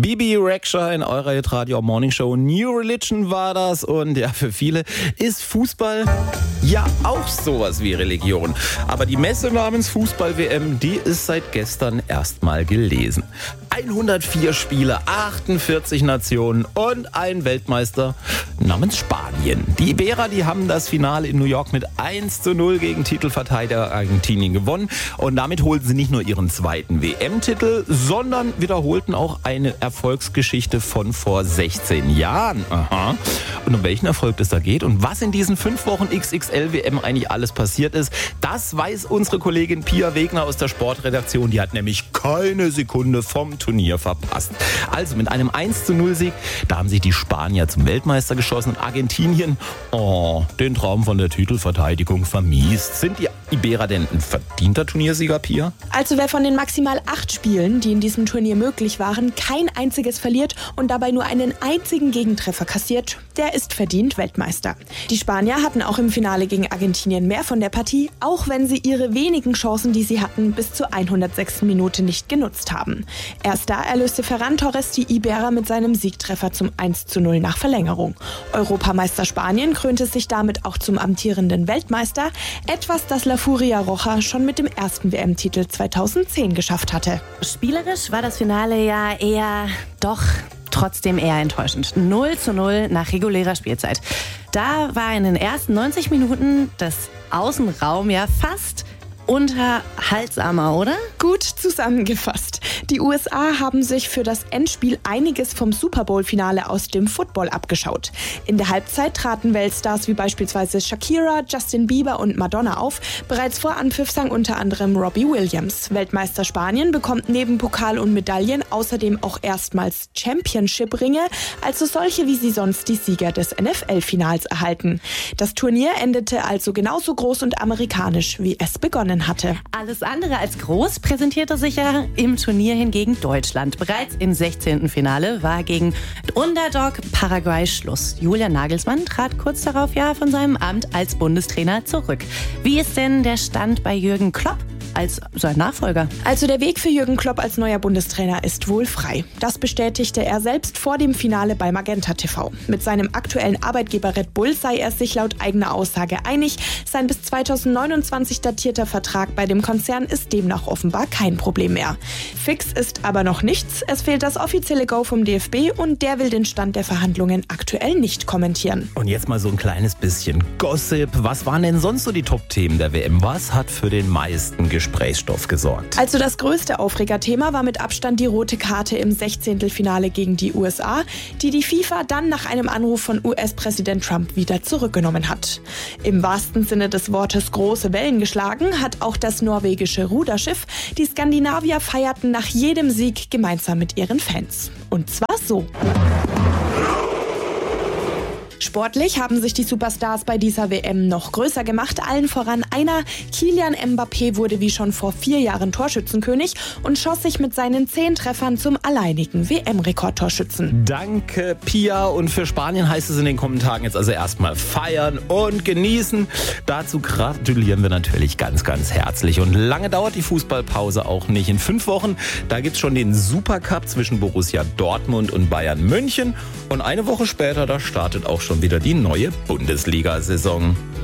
Bibi Rexha in eurer Hitradio Morning Show. New Religion war das und ja, für viele ist Fußball ja auch sowas wie Religion. Aber die Messe namens Fußball-WM, die ist seit gestern erstmal gelesen. 104 Spiele, 48 Nationen und ein Weltmeister namens Spanien. Die Iberer, die haben das Finale in New York mit 1:0 gegen Titelverteidiger Argentinien gewonnen. Und damit holten sie nicht nur ihren zweiten WM-Titel, sondern wiederholten auch eine Erfolgsgeschichte von vor 16 Jahren. Aha. Und um welchen Erfolg es da geht und was in diesen 5 Wochen XXL-WM eigentlich alles passiert ist, das weiß unsere Kollegin Pia Wegner aus der Sportredaktion. Die hat nämlich keine Sekunde vom Turnier verpasst. Also mit einem 1:0-Sieg, da haben sich die Spanier zum Weltmeister geschossen und Argentinien, den Traum von der Titelverteidigung vermiest. Sind die Iberer denn ein verdienter Turniersieger, Pia? Also wer von den maximal 8 Spielen, die in diesem Turnier möglich waren, kein einziges verliert und dabei nur einen einzigen Gegentreffer kassiert, der ist verdient Weltmeister. Die Spanier hatten auch im Finale gegen Argentinien mehr von der Partie, auch wenn sie ihre wenigen Chancen, die sie hatten, bis zur 106. Minute nicht genutzt haben. Erst da erlöste Ferran Torres die Iberer mit seinem Siegtreffer zum 1:0 nach Verlängerung. Europameister Spanien krönte sich damit auch zum amtierenden Weltmeister, etwas, das La Furia Roja schon mit dem ersten WM-Titel 2010 geschafft hatte. Spielerisch war das Finale ja trotzdem eher enttäuschend. 0:0 nach regulärer Spielzeit. Da war in den ersten 90 Minuten das Außenraum ja fast unterhaltsamer, oder? Gut zusammengefasst. Die USA haben sich für das Endspiel einiges vom Super Bowl-Finale aus dem Football abgeschaut. In der Halbzeit traten Weltstars wie beispielsweise Shakira, Justin Bieber und Madonna auf. Bereits vor Anpfiff sang unter anderem Robbie Williams. Weltmeister Spanien bekommt neben Pokal und Medaillen außerdem auch erstmals Championship-Ringe, also solche, wie sie sonst die Sieger des NFL-Finals erhalten. Das Turnier endete also genauso groß und amerikanisch, wie es begonnen hatte. Alles andere als groß präsentierte sich ja im Turnier hingegen Deutschland. Bereits im 16. Finale war gegen Underdog Paraguay Schluss. Julian Nagelsmann trat kurz darauf ja von seinem Amt als Bundestrainer zurück. Wie ist denn der Stand bei Jürgen Klopp als sein Nachfolger? Also der Weg für Jürgen Klopp als neuer Bundestrainer ist wohl frei. Das bestätigte er selbst vor dem Finale bei Magenta TV. Mit seinem aktuellen Arbeitgeber Red Bull sei er sich laut eigener Aussage einig. Sein bis 2029 datierter Vertrag bei dem Konzern ist demnach offenbar kein Problem mehr. Fix ist aber noch nichts. Es fehlt das offizielle Go vom DFB und der will den Stand der Verhandlungen aktuell nicht kommentieren. Und jetzt mal so ein kleines bisschen Gossip. Was waren denn sonst so die Top-Themen der WM? Was hat für den meisten Gesprächsstoff gesorgt? Also das größte Aufregerthema war mit Abstand die rote Karte im 16. Finale gegen die USA, die FIFA dann nach einem Anruf von US-Präsident Trump wieder zurückgenommen hat. Im wahrsten Sinne des Wortes große Wellen geschlagen hat auch das norwegische Ruderschiff. Die Skandinavier feierten nach jedem Sieg gemeinsam mit ihren Fans. Und zwar so. Sportlich haben sich die Superstars bei dieser WM noch größer gemacht. Allen voran einer. Kylian Mbappé wurde wie schon vor 4 Jahren Torschützenkönig und schoss sich mit seinen 10 Treffern zum alleinigen WM-Rekordtorschützen. Danke, Pia. Und für Spanien heißt es in den kommenden Tagen jetzt also erstmal feiern und genießen. Dazu gratulieren wir natürlich ganz, ganz herzlich. Und lange dauert die Fußballpause auch nicht. In 5 Wochen, da gibt's schon den Supercup zwischen Borussia Dortmund und Bayern München. Und eine Woche später, da startet auch schon wieder die neue Bundesliga-Saison.